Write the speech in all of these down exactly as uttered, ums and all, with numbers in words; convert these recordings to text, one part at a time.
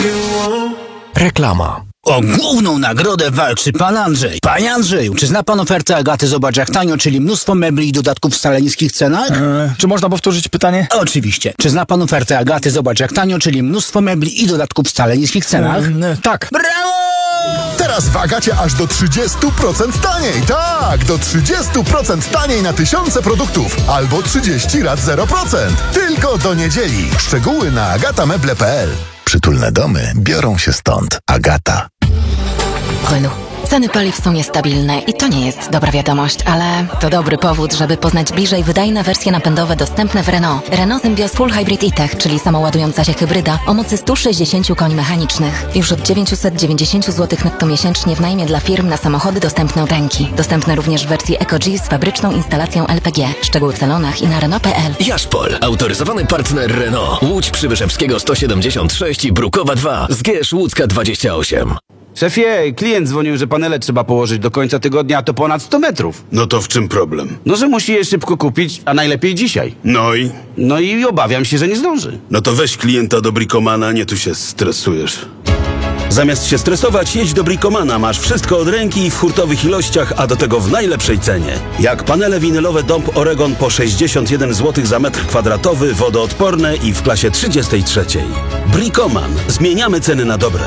Reklama. O główną nagrodę walczy pan Andrzej. Panie Andrzeju, czy zna pan ofertę Agaty Zobacz jak tanio, czyli mnóstwo mebli i dodatków w wcale niskich cenach? Eee, czy można powtórzyć pytanie? Oczywiście. Czy zna pan ofertę Agaty Zobacz jak tanio, czyli mnóstwo mebli i dodatków w wcale niskich cenach? Eee, tak. Brawo! Teraz w Agacie aż do trzydzieści procent taniej. Tak, do trzydzieści procent taniej na tysiące produktów. Albo trzydzieści rat zero procent. Tylko do niedzieli. Szczegóły na agatameble kropka p l. Przytulne domy biorą się stąd. Agata. Renault. Ceny paliw są niestabilne i to nie jest dobra wiadomość, ale to dobry powód, żeby poznać bliżej wydajne wersje napędowe dostępne w Renault. Renault Symbioz Full Hybrid e-Tech, czyli samoładująca się hybryda o mocy sto sześćdziesiąt koni mechanicznych. Już od dziewięćset dziewięćdziesiąt złotych netto miesięcznie w najmie dla firm na samochody dostępne od ręki. Dostępne również w wersji EcoG z fabryczną instalacją L P G. Szczegóły w salonach i na Renault kropka p l. Jaszpol, autoryzowany partner Renault. Łódź Przybyszewskiego sto siedemdziesiąt sześć i Brukowa dwa. Zgierz Łódzka dwadzieścia osiem. Szefie, klient dzwonił, że panele trzeba położyć do końca tygodnia, a to ponad sto metrów. No to w czym problem? No, że musi je szybko kupić, a najlepiej dzisiaj. No i? No i obawiam się, że nie zdąży. No to weź klienta do Bricomana, nie tu się stresujesz. Zamiast się stresować, jedź do Bricomana. Masz wszystko od ręki i w hurtowych ilościach, a do tego w najlepszej cenie. Jak panele winylowe Dąb Oregon po sześćdziesiąt jeden złotych za metr kwadratowy, wodoodporne i w klasie trzydziestej trzeciej. Bricoman. Zmieniamy ceny na dobre.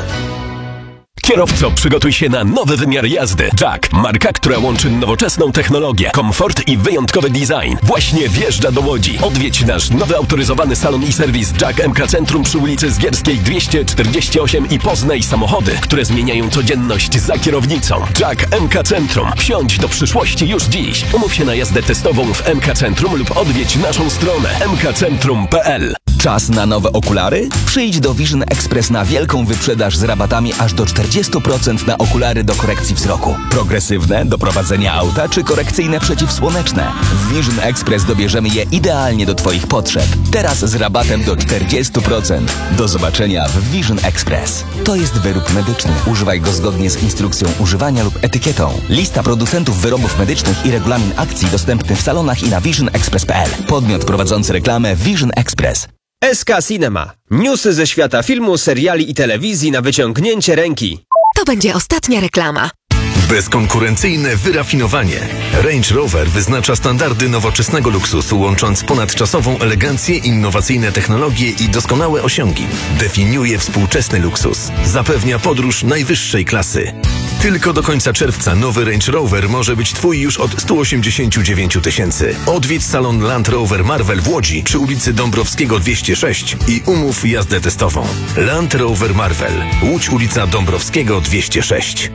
Kierowco, przygotuj się na nowy wymiar jazdy. Jack, marka, która łączy nowoczesną technologię, komfort i wyjątkowy design, właśnie wjeżdża do Łodzi. Odwiedź nasz nowy autoryzowany salon i serwis Jack M K Centrum przy ulicy Zgierskiej dwieście czterdzieści osiem i poznaj samochody, które zmieniają codzienność za kierownicą. Jack M K Centrum. Wsiądź do przyszłości już dziś. Umów się na jazdę testową w M K Centrum lub odwiedź naszą stronę m k centrum kropka p l. Czas na nowe okulary? Przyjdź do Vision Express na wielką wyprzedaż z rabatami aż do czterdzieści procent na okulary do korekcji wzroku. Progresywne do prowadzenia auta czy korekcyjne przeciwsłoneczne. W Vision Express dobierzemy je idealnie do Twoich potrzeb. Teraz z rabatem do czterdzieści procent. Do zobaczenia w Vision Express. To jest wyrób medyczny. Używaj go zgodnie z instrukcją używania lub etykietą. Lista producentów wyrobów medycznych i regulamin akcji dostępny w salonach i na vision express kropka p l. Podmiot prowadzący reklamę Vision Express. S K Cinema. Newsy ze świata filmu, seriali i telewizji na wyciągnięcie ręki. To będzie ostatnia reklama. Bezkonkurencyjne wyrafinowanie. Range Rover wyznacza standardy nowoczesnego luksusu, łącząc ponadczasową elegancję, innowacyjne technologie i doskonałe osiągi. Definiuje współczesny luksus. Zapewnia podróż najwyższej klasy. Tylko do końca czerwca nowy Range Rover może być Twój już od stu osiemdziesięciu dziewięciu tysięcy. Odwiedź salon Land Rover Marvel w Łodzi przy ulicy Dąbrowskiego dwieście sześć i umów jazdę testową. Land Rover Marvel. Łódź, ulica Dąbrowskiego dwieście sześć.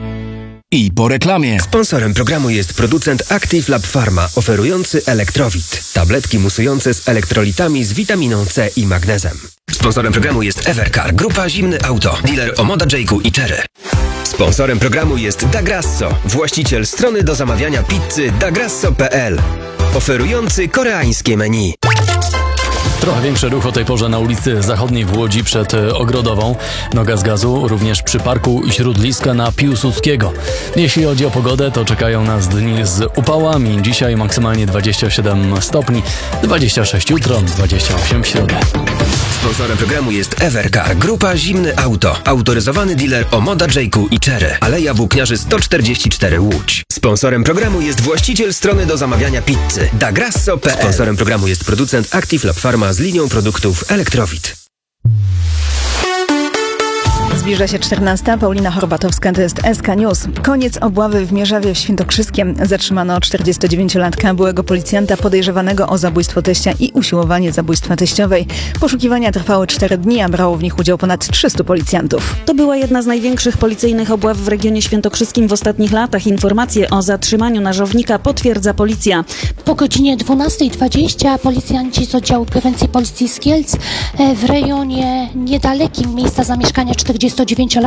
I po reklamie. Sponsorem programu jest producent Active Lab Pharma, oferujący Elektrowit. Tabletki musujące z elektrolitami z witaminą C i magnezem. Sponsorem programu jest Evercar, grupa Zimny Auto, dealer Omoda Jake'u i Chery. Sponsorem programu jest Dagrasso, właściciel strony do zamawiania pizzy dagrasso kropka p l, oferujący koreańskie menu. Trochę większy ruch o tej porze na ulicy Zachodniej w Łodzi przed Ogrodową. Noga z gazu również przy parku Śródliska na Piłsudskiego. Jeśli chodzi o pogodę, to czekają nas dni z upałami. Dzisiaj maksymalnie dwadzieścia siedem stopni, dwadzieścia sześć jutro, dwadzieścia osiem w środę. Sponsorem programu jest Evercar, grupa Zimny Auto, autoryzowany dealer Omoda Jake'u i Chery, Aleja Włókniarzy sto czterdzieści cztery Łódź. Sponsorem programu jest właściciel strony do zamawiania pizzy dagrasso kropka p l. Sponsorem programu jest producent Active Lab Pharma z linią produktów Elektrowit. Zbliża się czternasta. Paulina Horbatowska, to jest S K News. Koniec obławy w Mierzawie w Świętokrzyskiem. Zatrzymano czterdziestodziewięciolatka, byłego policjanta podejrzewanego o zabójstwo teścia i usiłowanie zabójstwa teściowej. Poszukiwania trwały cztery dni, a brało w nich udział ponad trzystu policjantów. To była jedna z największych policyjnych obław w regionie świętokrzyskim w ostatnich latach. Informacje o zatrzymaniu nażownika potwierdza policja. Po godzinie dwunastej dwadzieścia policjanci z oddziału prewencji policji z Kielc w rejonie niedalekim miejsca zamieszkania czterdziestodziewięciolatka